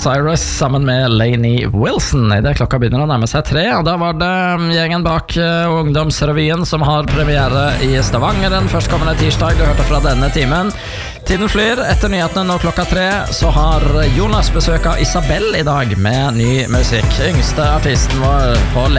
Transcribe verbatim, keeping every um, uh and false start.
Cyrus sammen med Lainey Wilson. I det klokka begynner å nærme seg tre, og da var det gjengen bak uh, Ungdomsrevyen som har premiere i Stavanger den førstkommende tirsdag. Du hørte fra denne timen. Tiden flyr. Etter nyhetene nå klokka tre så har Jonas besøk av Isabel i dag med ny musikk. Yngste artisten vår på